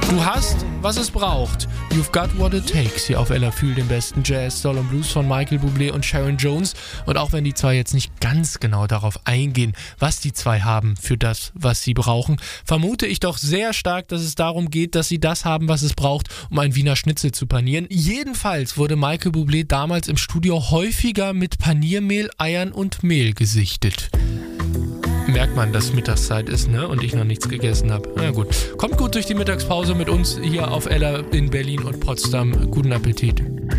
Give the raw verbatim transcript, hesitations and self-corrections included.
Du hast, was es braucht. You've got what it takes hier auf L A Fühl, dem besten Jazz, Soul und Blues von Michael Bublé und Sharon Jones. Und auch wenn die zwei jetzt nicht ganz genau darauf eingehen, was die zwei haben für das, was sie brauchen, vermute ich doch sehr stark, dass es darum geht, dass sie das haben, was es braucht, um ein Wiener Schnitzel zu panieren. Jedenfalls wurde Michael Bublé damals im Studio häufiger mit Paniermehl, Eiern und Mehl gesichtet. Merkt man, dass Mittagszeit ist, ne? Und ich noch nichts gegessen habe. Na gut. Kommt gut durch die Mittagspause mit uns hier auf Ella in Berlin und Potsdam. Guten Appetit.